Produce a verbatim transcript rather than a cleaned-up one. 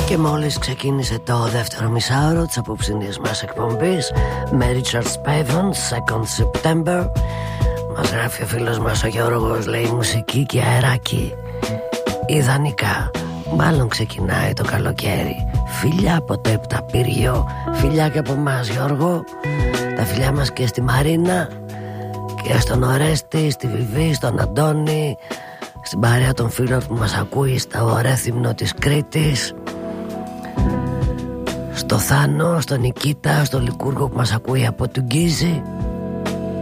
Και μόλις ξεκίνησε το δεύτερο μισάωρο της απόψινής μας εκπομπής με Richard Spavin, Second September. Μας γράφει ο φίλος μας ο Γιώργος, λέει μουσική και αεράκι ιδανικά. Μάλλον ξεκινάει το καλοκαίρι. Φιλιά από το Επταπύργιο, φιλιά και από εμάς Γιώργο. Τα φιλιά μας και στη Μαρίνα και στον Ορέστη, στη Βιβή, στον Αντώνη, στην παρέα των φίλων που μας ακούει στα Ορέθυμνο της Κρήτης, στο Θάνο, στον Νικήτα, στο Λικούργο που μας ακούει από τον Γκίζη.